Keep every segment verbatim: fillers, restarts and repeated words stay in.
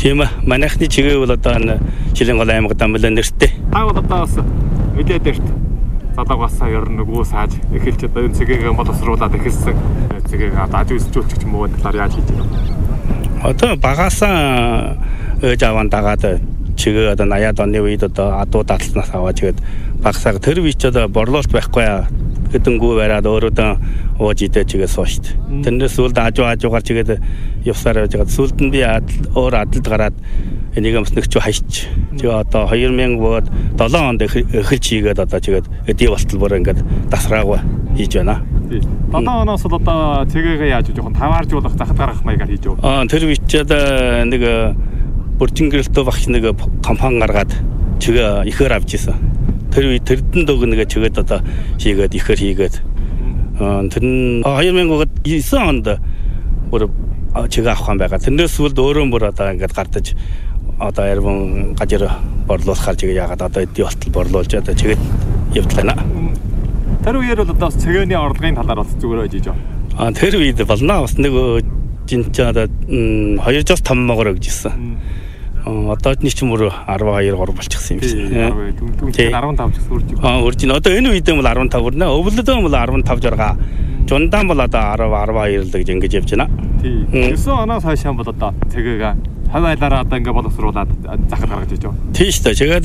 Тийм ээ. Манайхны чигээ бол одоо Шилэнгол аймагт амлаа нэртэй. Та бол одоо бас мэдээд эрт залуугасаа ер нь нөгөө сааж эхэлж одоо энэ цэгийг боловсруулаад эхэлсэн цэгийг одоо аж үйлчлүүлчих юм уу талаар яаж хийж байна? Одоо багасаа ээж аван дагаад чигээ одоо наяад оны үед одоо адуу дадлнаас аваад тэгээд багасаа тэр вич одоо борлуулалт байхгүй хэдэнгүү бариад өөрөөдөө ууж идэж чигээ суушт. Тэрнээс сүлд ажуу ажуугаар чигээд явсаар байж байгаа. Сүлд нь би өөр адалд гараад энийг бас нэгч хайч. Тэгээ одоо хоёр мянга седем онд эхэлж хийгээд одоо чигээд эдий болтол бүр ингээд дасраагүй хийж байна. седем оноос л одоо цэгээ яаж жоохон тавааржуулах захад гаргах маягаар хийж байгаа. Аа тэр вичээд нэг бүржингэрэлтөө багч нэг компани гаргаад чигээ ихээр авч ийсэн. Тэр үе тэрдэн дөг нэг чигээд одоо хийгээд ихээр хийгээд тэр нь хоёр мянга девять онд бүр чигээ авах юм байгаа. Тэрнээс сүлд өөрөө бүр одоо ингээд гардаж одоо ярбан гажир борлуулахаар чигээ яагаад одоо эдий болтол борлуулж одоо чигээд явдлаа. Тэр үеэр бол одоо цэгээний орлогын талаар бас зүгээр байж байгаа. Аа тэр үед болно бас нэг жинчээ одоо хоёр жил том могор өгж ирсэн. Одоо ч ч мөр twelve three болчихсон юм шиг. Түнчээр fifteen ч хүрч байна. Аа хүрч байна. Одоо энэ үед бол fifteen хүрнэ. Өвлөдөө бол fifteen six. Жундаан бол одоо twelve twelve л гэж ингэж явж байна. Тий. nine оноос хойш бол одоо цэгийг хав айлаараа одоо ингэ боловсруулад захад гаргаж иж байгаа. Тий шүү дээ. Тэгээд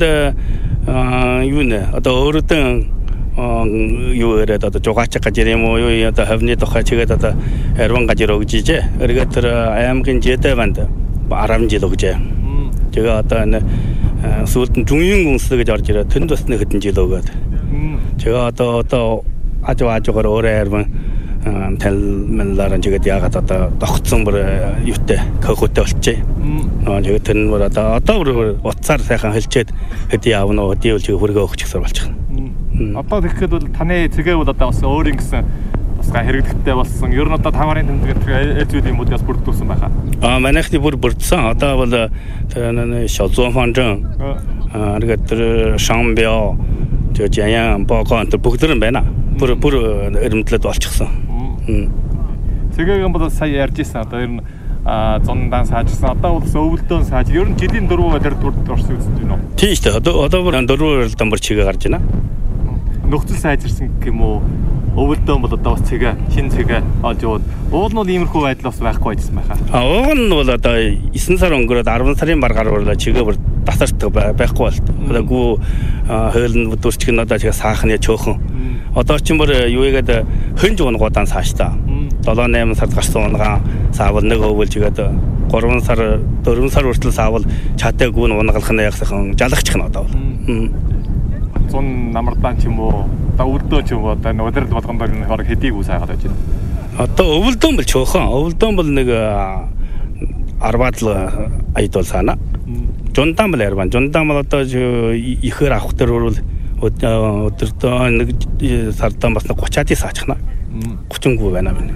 юу нэ одоо өөрөөдөө юу яриад одоо жугаач гажир юм уу юу одоо хавны тухай чигээд одоо арван гажир өгж ижээ. Эргээд тэр аймгийн жидэ банд ten жил өгжээ. Тэгээ одоо энэ сүлд нь дүнгийн үнслэг гэж орж ирээд тэнд бас нэг хэдэн жил өгөөд. Тэгээ одоо одоо ажуу ажуугаар өөрөө арван талмалаар чигээд яагаад одоо тогтсон бүр юутай кохотой болчихъя. Аа тэгээд тэр нь бүр одоо одоо бүр утсаар сайхан хэлчээд хэдий явна уу хэдий үл хөргөө өгчихсээр болчихно. Одоо тэгэхэд бол таны цэгээ бол одоо бас өөрийн гэсэн бас хэрэглэхтэй болсон. Ер нь одоо таварын тэмдэг ээлжүүд юм уу бас бүрдүүлсэн байхаа. Аа манайхны бүр бүрдсэн. Одоо бол тэр шолзон фанжан аа тэгээд тэр шамбио тэгээд яян богоон тэр бүгд нь байна. Бүр бүр эрэмтлээд болчихсон. Цэгийг бол сая ярьж ирсэн. Одоо ер нь зундаан саажсан. Одоо бол өвөлдөөн сааж. Ер нь жилийн дөрвөн удаар орсон үзэж байна уу? Тийм шүү дээ. Одоо одоо бүр дөрвөн удаар бүр чигээ гарч байна. Нөхцөл сайжирсан гэх юм уу? Өвөлдөөн бол одоо бас цэгээ шинэ цэгээ олж яваад уул нь бол иймэрхүү байдал бас байхгүй байсан байхаа. А уул нь бол одоо nine сар өнгөрөөд ten сарын бар гаруй чигээ бүр тасардаг байхгүй болт. Одоо гүү хойлн бүдүүрчг нь одоо чигээ саахны чөөхөн. Одоо ч юм бүр юу игээд хөнж унгуудаан сааштай. seven eight сард гарсан унгаан саавал нэг өвөл чигээд three сар four сар хүртэл саавал чатай гүүн унгалах нь ягсахан жалахчих нь одоо бол. Зун намардаан ч юм уу одоо өвөлдөө ч юм уу одоо удирдал болгонд энэ хорог хэдийг үс хайгаад байж байна. Одоо өвөлдөөн бол чөөхөн. Өвөлдөөн бол нэг ten л аяд бол сана. Жундаан бол ярван. Жундаан бол одоо ихээр авах төр бол өдөртөө нэг сардан бас thirty саачхна. thirty гүү байна байна.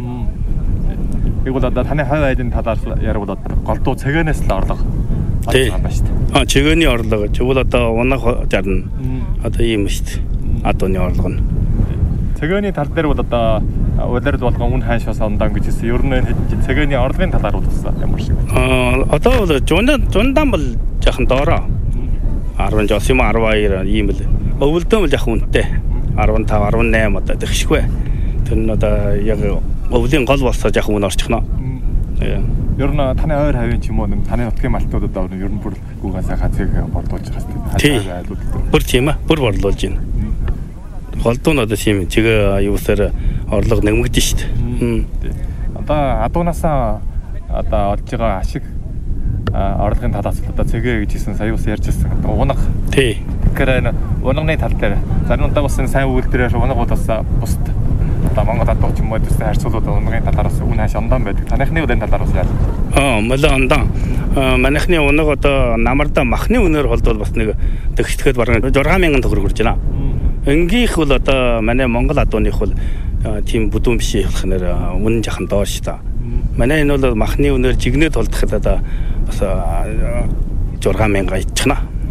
Нэг бол одоо таны хав айлын талаар ярил бол голдуу цэгээнээс л орлого байна шүү дээ. Аа чигээний орлого. Чигвэл одоо унах жарна. Одоо ийм шүү дээ. Адууны орлого нь. Цэгээний тал дээр бол одоо удирд болгон үн хайшаас ондаан гэж хэлсэн. Ер нь цэгээний орлогын талаар бол ямар шиг Аа байна? одоо бол жундан жундан бол жаахан доороо. ten жос юм twelve ийм л. Өвөлдөөн бол жаахан үнэтэй. fifteen eighteen одоо тэгшгүй. Тэр нь одоо яг өвлийн гол болсоо жаахан үн орчихно. Ер нь таны ойр хавийн ч юм уу таны нутгийн малтнуудад одоо ер нь бүр гүгээс хацыг борлуулж байгаа хэвээр. Бүр тийм ээ. Бүр борлуулж байна. Голдуу надад тийм чигээ юусаар орлого нэмэгдэн шүү дээ. Одоо адуунаасаа одоо олж байгаа ашиг орлогын талаас одоо цэгээ гэж хэлсэн сая ус ярьж ирсэн. Унах. Тий. Тэгэхээр энэ унагны тал дээр зарим удаа бас энэ сайн үйлдэлээр унагуудаас бусд одоо Монгол адуу ч юм уу дэстэй харьцуулаад унагын талаараас үн хааш ондаан байдаг. Таныхны үдэн талаараас яа? Аа, мэлээ ондаан. Манайхны унаг одоо намардаа махны үнээр холдвол бас нэг тэгштгэхэд бараг six thousand төгрөг хүрч байна. Энгийнх бол одоо манай Монгол адууных бол тийм бүдүүн биш явах нэр үнэн жахан доош та. Манай энэ бол махны үнээр жигнээ толдоход одоо бас six thousand иччихна.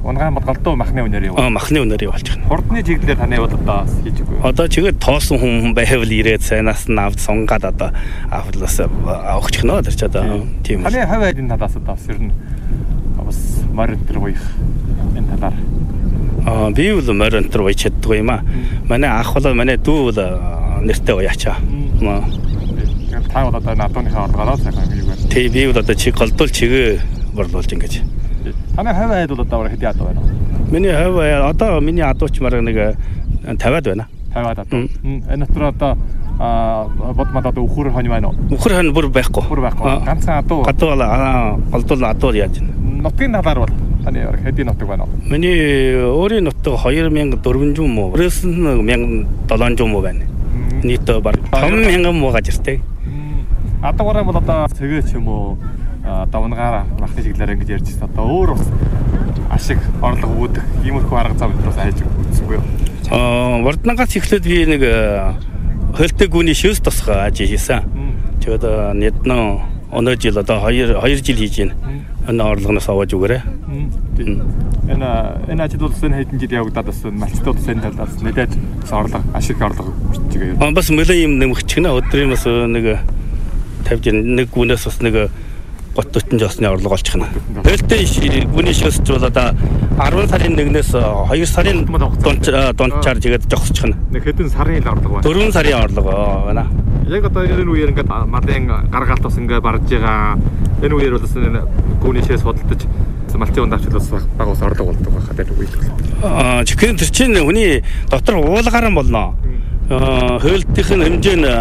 Унгаан бодголдоо махны үнээр явуулж. Аа махны үнээр явуулж байна. Хурдны чиглэлээр таны бол одоо хийж үгүй. Одоо чигээр тоосон хүн байвал ирээд сайнаас нь авд сунгаад одоо авлаас авахч гэнэ тэр ч одоо тийм. Таны хавь айдын талаас одоо бас ер нь бас морин төр уях энэ талаар. Аа би бол морин төр уяж чаддгүй юм аа. Манай ах бол манай дүү бол нэртэй уяачаа. Маа. Та бол одоо надууныхаа ордогоо сайхан юм байна. Тий би бол одоо чиг голдуул чигээ борлуулж ингэж. Таны хавь айд бол одоо хэд ядуу байна? Миний хавь одоо миний адууч марга нэг тавиад байна. Тавиад адуу. Энэ дотор одоо бодмад одоо өхөр хонь байна уу? Өхөр хонь бүр байхгүй. Бүр байхгүй. Ганцхан адуу. Гадуу голдуул адуу яаж байна? Нутгийн талаар бол таны хэдийн нутаг байна уу? Миний өөрийн нутаг two thousand four hundred муу. Өөрөөс нь one thousand seven hundred муу байна. Нийтдээ баг five thousand муу гаж иртэй. Адуугаар бол одоо цэгээ ч юм уу одоо унгаараа махны чиглэлээр ингэж ярьж байна. Одоо өөр бас ашиг орлого үүдэх иймэрхүү арга зам бас хайж үзсэнгүй юу? Аа, Варднагаас эхлээд би нэг хөлтэй гүний шөөс тосгоо аж хийсэн. Тэгээд нэгэн өнөө жил одоо two жил хийж байна. Энэ орлогоноос аваад үгээрээ. Энэ энэ ажил бол сэн хэдэн жил явагдаад бас малчтууд сэн талаас мэдээд бас орлого ашиг орлого бичгээ. Аа, бас мөлөө юм нэмэгчгнэ өдрийн бас нэг тавьж нэг гүнээс бас нэг гот тутан жосны орлого олчих нь. Хөлтэй гүний шөөс ч бол одоо ten сарын нэгнээс two сарын дунчаар тэгээд жогсчих нь. Нэг хэдэн сарын орлого байна? four сарын орлого байна. Яг одоо энэ үеэр ингээд мадын гаргаалт бас ингээд барж байгаа. Энэ үеэр бол энэ гүний шөөс худалдаж малчийн ундавч бас баг ус орлого болдог байхад энэ үеийг. Аа чихэн тэр чинь хүний дотор уулгаар нь болно. Аа хөлтийнх нь хэмжээ нь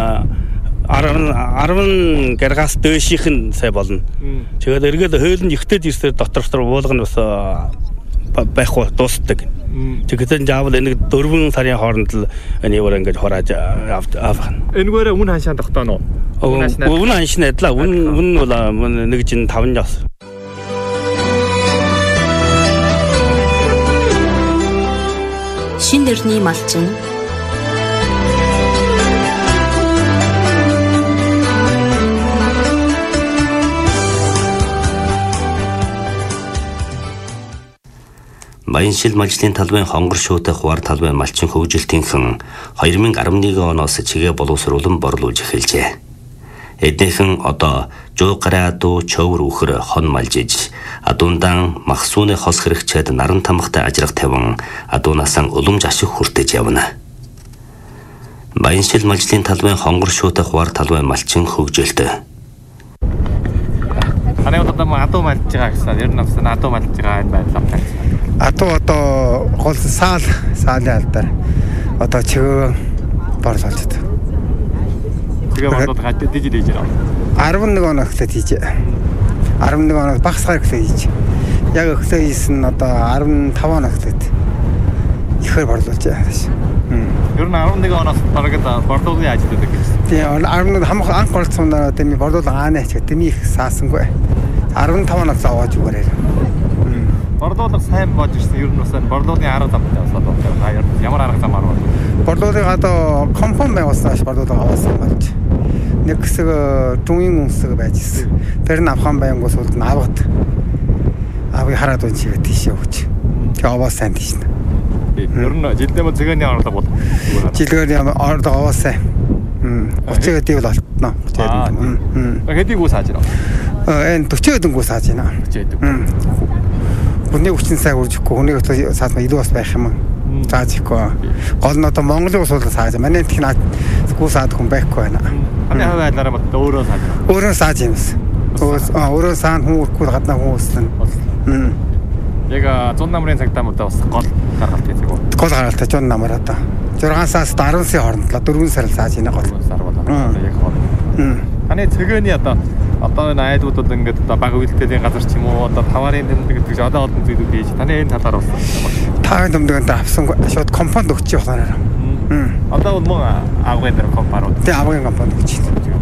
ten гаргаас дөөшийнх нь сай болно. Тэгээд эргээд хөөлөнд ихтэд ирсээр дотор дотор уулга нь бас байхгүй дуустдаг. Тэгээд заавал энэ four сарын хооронд л энэгээр ингэж хурааж авах нь. Энэгээр өмнө ханшаан тогтооно уу? Өмнө ханшаан адилаа. Үн үн бол нэг жин five жос. Шинэ нэрний малчин Баяншил малчлалын талбайн хонгор шуутай хуваар талбайн малчин хөгжилтийнхэн twenty eleven оноос чигээ боловсруулан борлуулж эхэлжээ. Эднийхэн одоо жуу гараа адуу чөвөр үхэр хон малжиж адуундан махсууны хос хэрэгчээд наран тамхтай ажрах тавин адуунаасан уламж ашиг хүртэж явна. Баяншил малчлалын талбайн хонгор шуутай хуваар талбайн малчин хөгжилт. Таны одоо адуу малж байгаа гэсэн. Ер нь бас адуу малж байгаа энэ байдлаар тань. Адуу одоо гол саал саалын алдар одоо чиг борлуулж байна. Тэгээ бодоод гад дижид хийж байна. eleven оноо ихлэд хийж. eleven оноо багсгаар ихлэд хийж. Яг ихлэд хийсэн нь одоо five оноо ихлэд ихээр борлуулж байна. Ер нь eleven оноос бараг борлуулгын ажил гэдэг гэсэн. Тийм eleven хамх анх болцсон дараа тэний борлуулга аанаач гэдэг тэний их саасангүй. five оноос аваад юугаарай. Борлуулга сайн болж ирсэн. Ер нь бас борлуулгын арга замтай болоод байна. Ямар арга зам арга бол? Борлуулгыг одоо компон байгуулсан борлуулга авсан болж. Нэг хэсэг түүний үнсэг байж ирсэн. Тэр нь авхан байнгус бол навгад авыг хараад үн чигээ тийшээ өгч. Тэгээ аваа сайн тийш нэ. Ер нь жилдээ мө цэгэний орлого бол жилдээ орлого аваа сайн. thirty хэдий бол олтноо. Хэдийг үс хааж байна? Энэ forty хэдэн үс хааж байна. forty хэдэн. Хүний хүчин сайн үржихгүй хүнийг саасма илүү бас байх юм. Зааж ихгүй. Гол нь одоо Монголын ус бол сааж. Манай тэх наад гүү саад хүн байхгүй байна. Таны хавь айлаараа мод өөрөө сааж. Өөрөө сааж юм. Өөрөө саан хүн үрхгүй гаднаа хүн услан. Яг зун намрын цагтаа мод бас гол гаргалт хийдэг үү? Гол гаргалт зун намар одоо six сараас ten сарын хооронд л four сар сааж ийнэ гол. Сар болоо. Яг гол. Таны цэгээний одоо одоо энэ айдууд бол ингээд одоо баг үйлдэлийн газар ч юм уу одоо таварын тэмдэг гэдэг чинь одоо олон зүйлүүд хийж таны энэ талаар болсон юм. Таварын тэмдэгт авсан шууд компонд өгч явахаар. Одоо бол мөн авгын дээр компаниуд. Тэ авгын компонд өгч.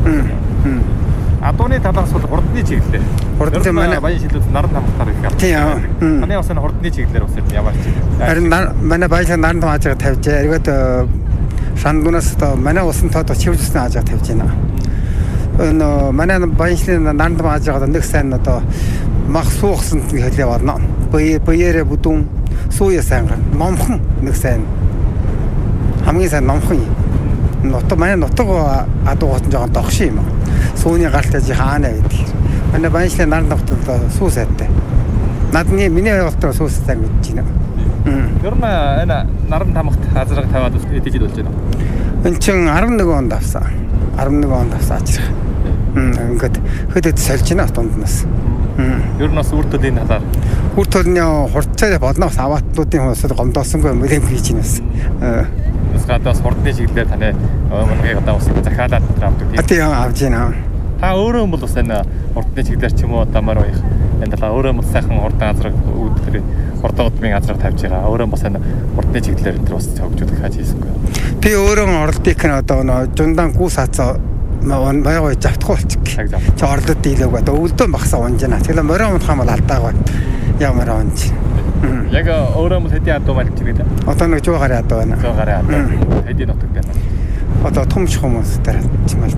Адууны талаас бол хурдны чиглэлээр. Хурдны манай баян шилүүд наран тамхтаар их авсан. Тийм. Таны бас энэ хурдны чиглэлээр бас ямар ч. Харин манай баян наран тамхаажаа тавьж эргээд шандунаас одоо манай усан тоод чивжсэн аажаа тавьж байна. Энэ манай баяншлын наран тамхаажаа нэг сайн одоо мах суухсан хэлээ болно. Баяраа бүдүүн сууя сайн гар. Номхон нэг сайн. Хамгийн сайн номхон юм. Нутаг манай нутаг адуугаас нь жоохон догш юм. Сууны гартаж хаана гэдэг. Манай Баяншлын нар нутагт суу сайтай. Надны миний ойлголтоор суу сайтай гэж байна. Ер нь энэ наран тамхт азраг тавиад эдэж болж байна. Энд чин арван нэг онд авсан. арван нэг онд авсан ажрах. Ингээд хөдөд сольж байна дунднаас. Ер нь бас үр төлөний талаар үр төлөний хурцтай бодноос аваатнуудын хүмүүсд гомдоосонгүй мөрөм хийж байна. Бас гадаас хурдны чиглэлээр таны мөнгөийг одоо бас захиалаад авдаг. Тийм авж байна. Та өөрөө бол бас энэ хурдны чиглэлээр ч юм уу одоо мар байх. Энэ талаа өөрөө бол сайхан хурдан азраг үүдээр хурдан удмын азраг тавьж байгаа. Өөрөө бас энэ хурдны чиглэлээр энэ бас хөгжүүлэх хаж хийсэнгүй. Би өөрөө оролдыг нь одоо нөө жундан гүс хацаа маяг завтах болчих. Чи орлоод дийлэг одоо өвлдөө багсаа унж байна. Тэгэхээр морин унах юм бол алдаагаа ямар унж. Яг өөрөө бол хэдийн адуу малж байгаа. Одоо нэг жуугаар адуу байна. Жуугаар адуу. Хэдийн нутаг байна. Одоо томч хүмүүс дээр малж.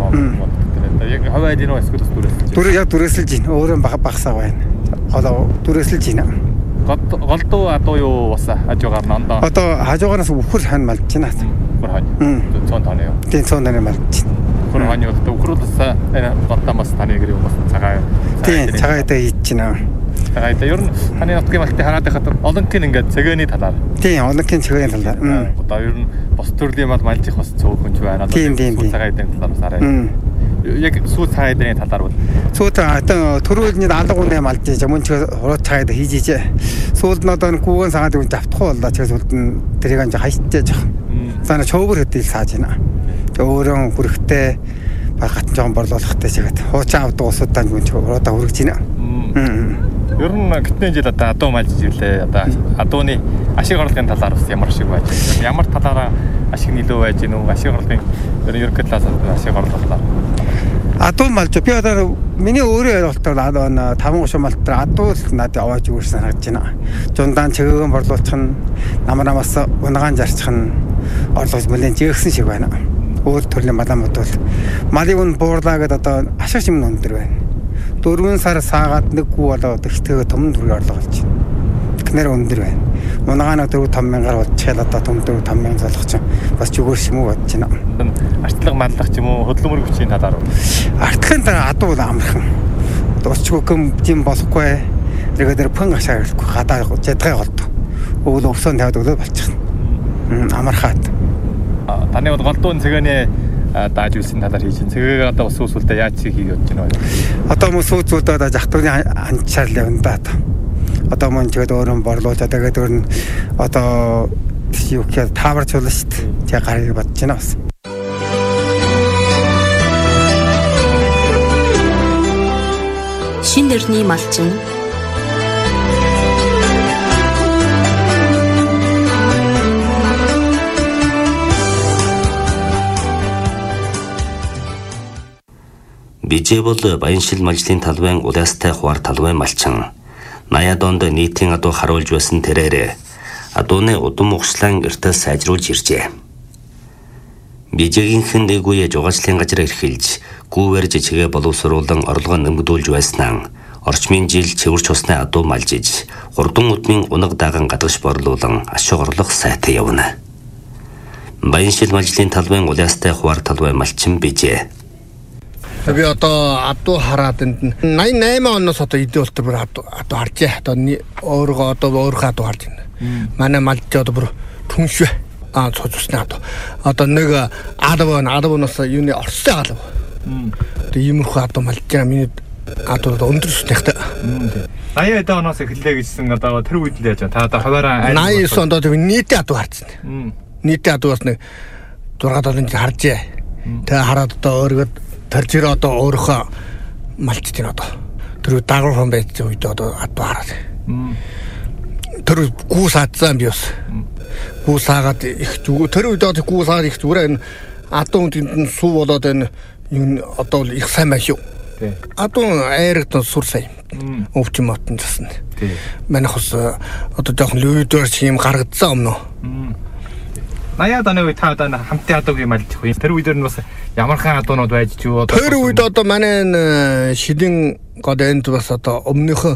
Яг хаваа дийнөө эсвэл дүрээсэлж. Дүр яг дүрээсэлж байна. Өөрөө багсаа байна. Одоо дүрээсэлж байна. Голдуу адуу юу бас хажуугаар нь ондоо. Одоо хажуугаараас үхэр хань малж байна. Үхэр хань. цөөн таны юу? Тийм цөөн таны малж. Үхэр хань юу? Үхрүүдээс энэ голдоо бас таны гэр юу бас цагаа. Тийм цагаа дээр хийж байна. Цагаа дээр ер нь таны нутгийн малтыг хараад байхад олонхын ингээд цэгээний талаар. Тийм олонхын цэгээний талаар. Одоо ер нь бос төрлийн мал малж их бас цөөхөн ч байна. Тийм тийм тийм. Цагаа дээр талаар бас арай. Яг сүү цагаа дээр талаар бол. Сүү одоо төрүүлний алга үнэ малж ийж мөн ч хуруу цагаа дээр хийж ийж. Сүүлд нь одоо гүүгэн цагаад үн давтахгүй боллоо. Тэгэхээр сүүлд нь тэрийг анж хайчтай жах. Цаана чөөвөр хөдөл сааж байна. Өөрөө хүрэхтэй багт жоохон борлуулахтай чигээд хуучаа авдаг усудаа гүн ч уруудаа хүрэж байна. Ер нь гэтэн жил одоо адуу малж ирлээ. Одоо адууны ашиг орлогын талаар бас ямар шиг байж байна. Ямар талаараа ашиг нөлөө байж гэнэ үү? Ашиг орлогын ер нь ерөнхийд талаас ашиг орлого талаар. Адуу малж би одоо миний өөрөө ойлголтоор адуу таван гушуун малтар адуу надад аваач үүс санагдаж байна. Жундаан чигээгэн борлуулчих нь намар намаас унагаан зарчих нь орлогч мөлен жигсэн шиг байна. Өөр төрлийн маламууд бол малын үн буурлаа гэдээ одоо ашиг юм өндөр байна. Дөрвөн сар саагаад нэг гүү болоод ихтэйгээ том төргийн орлого олж байна. Гэнээр өндөр байна. Унагаанаа дөрөв том мянгаар болчихлоо одоо том дөрөв том мянган залгах чинь бас зүгээр шимүү бодож байна. Артлага маллах ч юм уу хөдөлмөр хүчийн талаар. Артлагын дараа адуу амархан. Дуусчгүй юм тийм болохгүй. Тэгээд пэн ашаа гэхгүй гадаа жадгай голд. Өвөл өвсөн тавьдаг л болчихно. Амархаад. Таны бол голдуун цэгээний дааж үлсэн талаар хийж байна. Цэгийг одоо ус усулдаа яаж хийж хийж байна вэ? Одоо мөн сүүцүүдээ одоо жахтууны анчаар л явна да. Одоо мөн ч гэдэг өөрөө борлуулж тэгээд өөр нь одоо юу гэхээр тааварч болно шүү дээ. Тэг гарыг бодож байна бас. Шин дэрний малчин Бижээ бол Баяншил мажлын талбайн улаастай хуваар талбай малчин. Наяа донд нийтийн адуу харуулж байсан тэрээр адууны удам угшлан эртэл сайжруулж иржээ. Бижээгийнхэн дээгүүе жугаачлын газар эрхэлж, гүүвэрж чигээ боловсруулан орлого нэмэгдүүлж байснаа орчмын жил цэвэрч усны адуу малжиж, хурдан удмын унаг даган гадагш борлуулан ашиг орлого сайтай явна. Баяншил мажлын талбайн улаастай хуваар талбай малчин Бижээ. Би одоо адуу хараад энд найман восемь оноос одоо идэ болтор бүр адуу адуу харжээ. Одоо өөрөө одоо өөрөө адуу харж байна. Манай малч одоо бүр түншвэ. Аа цоцсны адуу. Одоо нэг адуу адуунаас юуны орстой адуу. Тэгээ иймэрхүү адуу малж байгаа. Миний адуу өндөр шүтнэхтэй. восемь оноос эхэллээ гэжсэн одоо тэр үед л яаж та одоо хуваараа восемь девять онд одоо нийтээ адуу харсан. Нийтээ адуугаас нэг шесть долоо харжээ. Тэгээ хараад одоо өөрөө тэр жир одоо өөрөө малчт юм одоо. Тэр дагуур хон байж үед одоо адуу хараад. Тэр гүү саадсан би бас. Гүү саагаад их зүг. Тэр үед одоо гүү саагаад их зүгээр энэ адуу үнд суу болоод энэ юм одоо их сайн байх шүү. Адуу айрагт сур сайн. Өвч мотон засна. Манайх бас одоо жоохон лүйдээр шиг юм гаргадсан өмнө. Наяа даны үе та одоо хамтын адуугийн малж их. Тэр үедэр нь бас ямархан адуунууд байж ч юу одоо тэр үед одоо манай шидэн год энд бас одоо өмнөх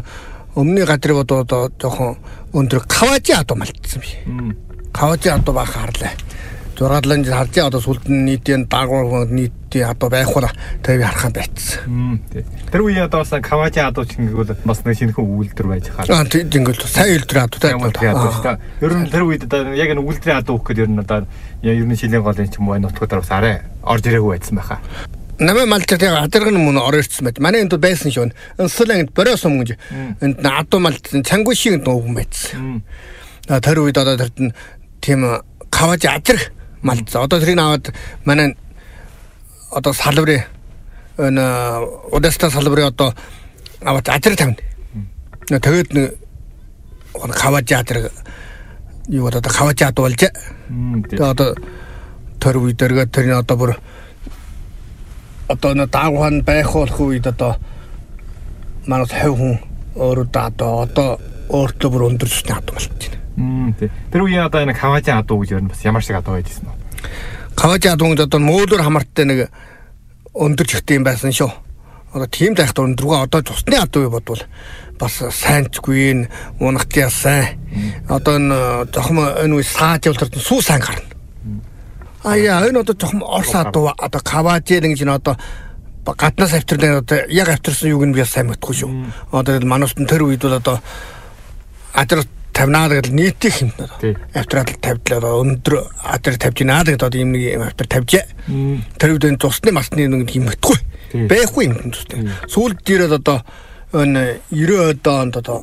өмнө газрыг одоо жоохон өндөр каважи адуу малтсан би. Каважи адуу байх харлаа. зургаалan харж одоо сүлд нь нийтийн дагуур нийтийн одоо байх уу тэр би харах байсан. Тэр үе одоо бас каважи адуу чингэл бас нэг шинэхэн үйлдвэр байж хаа. Аа тийм ингээл сайн үйлдвэр адуу таа. Ер нь тэр үед одоо яг энэ үйлдвэрийн адуу гэхэд ер нь одоо ер нь шилийн голын ч юм уу энэ утгуудаар бас арай орж ирээгүй байсан байхаа. Намайг малчтай адаргын мөн орж ирсэн байт. Манай энд байсан шүү. Энслэн борос юм гэж. Энд адуу малчсан чангу шиг нууган байсан. Аа тэр үед одоо тэр тийм каважи адарг малц одоо тэрийг аваад манай одоо салбарын энэ Одеста салбарын одоо аваад ажир тавина. Тэгээд нэг каважи адар юу одоо каважи ад болж. Тэгээд одоо тэр үед дэргээ тэрний одоо бүр одоо нэг даагуун байх болох үед одоо манай хэв хүн өөрөө одоо одоо өөртөө бүр өндөрчтэй ад болж байна. Тэр үе одоо энэ каважи адуу гэж байна бас ямар шиг адуу байж гисэн үү? Каважи адуу гэдэг одоо мөөлөр хамаартай нэг өндөрч ихтэй юм байсан шүү. Одоо тийм тахт өндөргөө одоо цусны адуу бодвол бас сайнчгүй н унахтяа сайн. Одоо энэ зохим энэ үе сааж явуултар сүү сайн гарна. Аяа энэ одоо зохим орс адуу одоо каважи гэж н одоо гаднаас авчирдаг одоо яг авчирсан юуг нь би сайн мэдгүй шүү. Одоо манайд тэр үед бол одоо адар тавнаа гэдэг нийтийн хэмнэ. Автрал тавьдлаа өндөр адар тавьж наа гэдэг одоо юм нэг автар тавьжээ. Тэр үед энэ цусны масны нэг юм мэдгүй. Байхгүй юм цусны. Сүүлд дээрээ одоо энэ девяносто онд одоо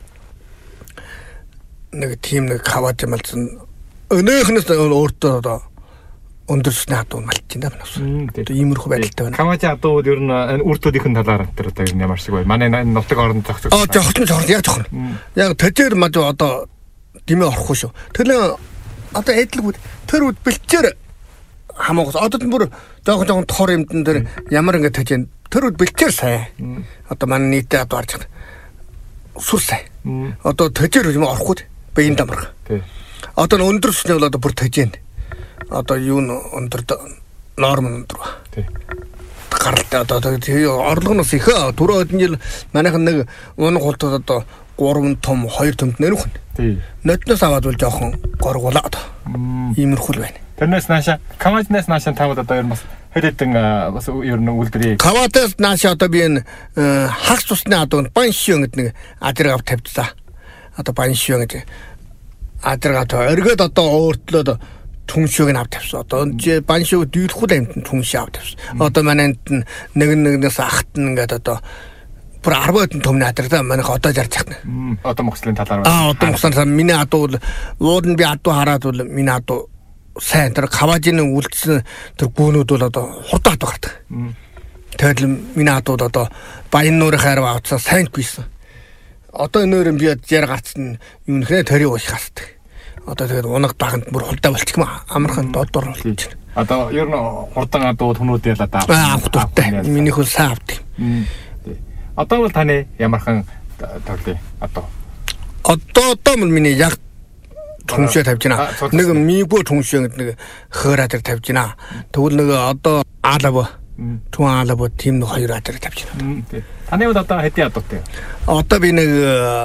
нэг тийм нэг каважи малцсан. Өнөөхнөөс өөртөө одоо өндөрсний адуу малч юм да манаас. Одоо иймэрхүү байдалтай байна. Каважи адуу ер нь энэ үртүүдийн талаар тэр одоо ер нь ямар шиг бай. Манай энэ нутаг орнд зохицох. Аа зохицох зохицох яг зохино. Яг тэр мад одоо димээ орохгүй шүү. Тэр одоо эдлэг тэр үд бэлчээр хамаагаас одоо бүр жоохон жоохон тор юмдан тэр ямар ингэ тажин тэр үд бэлчээр сайн. Одоо манай нийтэд одоо харж байгаа. Сүр сайн. Одоо тажир юм орохгүй биеийн дамрах. Одоо өндөрсний бол одоо бүр тажин. Одоо юу н өндөр норм өндөр ба. Тий. Гаралтай одоо орлогоноос их түрүү хэдэн жил манайхан нэг унаг хултад одоо гурван том хоёр төмд нэрвх. Тий. Нотноос аваад бол жоохон горгуулаад. Иймэрхүү л байна. Тэрнээс нааша каважнаас нааша тавд одоо ер нь бас хэдэн бас ер нь үлдрээ. Каважнаас нааша одоо би энэ хагас цусны адуу баншио гэдэг нэг адраг ав тавьдсан. Одоо баншио гэдэг адраг ав өргөд одоо өөртлөө түншөөг нь авч тавьсан. Одоо баншиг дүүлэхгүй амт түншээ авч тавьсан. Одоо манайд нэг нэгнээс ахт нь ингээд одоо бүр арбаотын төмний адраа манайх одоо зарж байна. Одоо Монголын талаар байна. Аа одоо Монголын миний адуу ууд нь би адуу хараад бол миний адуу сайн тэр каважины үлдсэн тэр гүнүүд бол одоо хурдан адуу гардаг. Тэгэл миний адууд одоо баян нуурын хайраа авцаа сайнкүйсэн. Одоо энэ нөр би яар гарцсан юм нөхөө төрийг уух хасдаг. Одоо тэгээд унаг даганд бүр хулдаа болчих юм амархан додор болчих. Одоо ер нь хурдан адуу түнүүд яла даа. Аа хурдтай. Минийх бол сайн авт. Одоо бол таны ямархан тоглоё одоо. Одоо одоо миний яг түншээ тавьж байна. Нэг мигөө түншээ гэдэг нэг хөөр адар тавьж байна. Тэгвэл нэг одоо аалав түн аалав тийм нэг хоёр адар тавьж байна. Таны бол одоо хэдийн адуутай? Одоо би нэг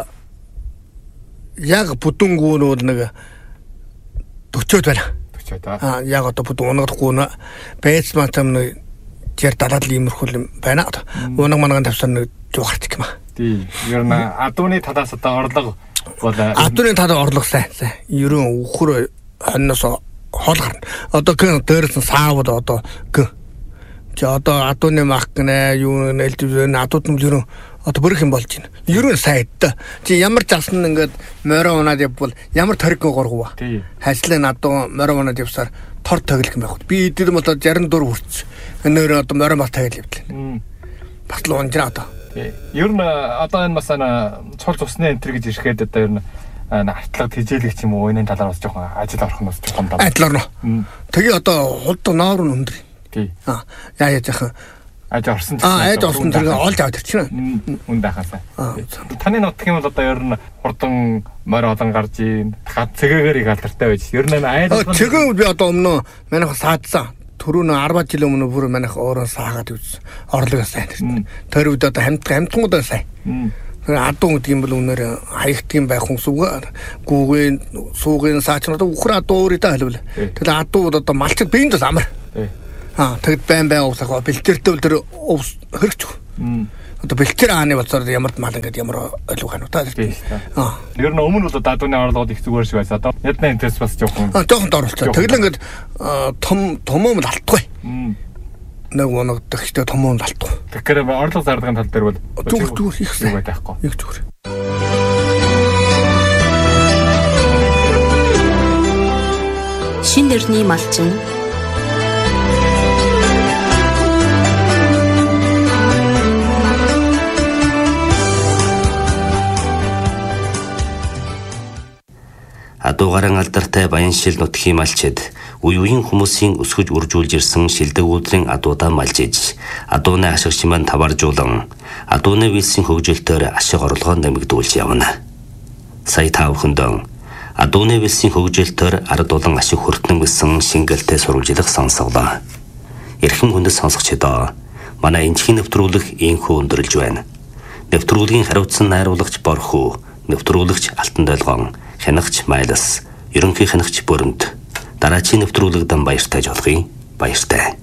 яг бүтэнгүүнүүд нэг дөрвөд байна. дөрвөд аа. Яг одоо бүдэн унагдахгүй нэ. Бэйсман там нэг тэр далаад иймэрхүүл байна. Унаг манаган тавьсан нэг жуухарч юм аа. Тий. Ер нь адууны талаас одоо орлого бол адууны талаас орлого сайн сайн. Ерөн үхэр хонноос хол гарна. Одоо гэн дээрс саавд одоо гэн. Чи одоо адууны мах гэнэ юу нэлдвэн адууд нь ерөн одоо бүрэх юм болж байна. Ерөн сайдтай. Чи ямар засан ингээд морой унаад явбал ямар ториг горгов. Хайслын адуу морой унаад явсаар тор тоглох юм байх. Би эдгээр бол шестьдесят дөрв хүрч. Өнөөр одоо морой мах тайл явдлаа. Батал унжраа одоо. Ер нь одоо энэ бас цул цусны энтер гэж ирэхэд одоо ер нь артлага тэжээлэгч юм уу энэ талаар бас жоохон ажил орох нь бас жоохон даа. Ажил орно. Тэгээ одоо хулд ноор нь өндөр. Тий. Аа яа яа яах аж орсон ч аа аж орсон зэрэг олж аваад ирчихнэ. Үн дахасаа. Таны нутг юм бол одоо ер нь хурдан морь олон гарч ийн дахиад цэгээгээр их алдартай байж. Ер нь айл цэгээ би одоо өмнө манайх саадсан. Түрүүн арван жил өмнө бүр манайх өөрөө саагаад үзсэн. Орлого сайн тэр. Тэр үед одоо хамт хамтгуудаа сайн. Адуу гэдэг юм бол үнээр хаягддаг юм байх хүн сүгэ гүүгийн суугийн саачнууд ухраа дуурайдаа хэлвэл. Тэгэхээр адууд одоо малчд биенд бас амар. Аа тэгэд байн байн уусах бэлтэртэй бол тэр хэрэгч. Одоо бэлтэр ааны болцоор ямар мал ингээд ямар ойлгох хань уу та. Аа. Ер нь өмнө бол адууны орлогод их зүгээр шиг байсан. Одоо ядна интерес бас жоохон. Аа жоохон доорлоо. Тэгэл ингээд том томом л алтгүй. Нэг оногдох ихтэй томом л алтгүй. Тэгэхээр орлого зардагын тал дээр бол зүгээр зүгээр их зүйл байхгүй. Их зүгээр. Шин дэрний малчин Адуугаран алдартай Баяншил нутгийн малчид үе үеийн хүмүүсийн өсгөж үржүүлж ирсэн шилдэг уудрын адуудаа малжиж, адууны ашигч маань таваржуулан, адууны вилсийн хөгжилтөөр ашиг орлогоо нэмэгдүүлж явна. Сая та бүхэндээ адууны вилсийн хөгжилтөөр ард улан ашиг хүртэн гэсэн шингэлтэй сурвалжлах сонсголоо. Эрхэм хүндэт сонсогчдоо манай энэхийн нэвтрүүлэг ийхүү өндөрлж байна. Нэвтрүүлгийн хариуцсан найруулагч Борхуу, нэвтрүүлэгч Алтан Долгоон, хянагч Майлас, ерөнхий хянагч Бүрэнт, дараачийн нэвтрүүлэгдэн баяртай жолгоё. Баяртай.